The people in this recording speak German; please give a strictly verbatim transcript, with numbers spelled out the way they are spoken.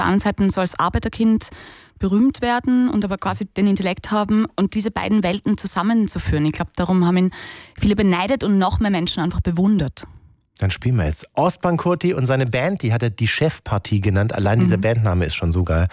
anderen Seite so als Arbeiterkind berühmt werden und aber quasi den Intellekt haben und diese beiden Welten zusammenzuführen. Ich glaube, darum haben ihn viele beneidet und noch mehr Menschen einfach bewundert. Dann spielen wir jetzt Ozban Kurti und seine Band, die hat er die Chefpartie genannt. Allein mhm. dieser Bandname ist schon so geil.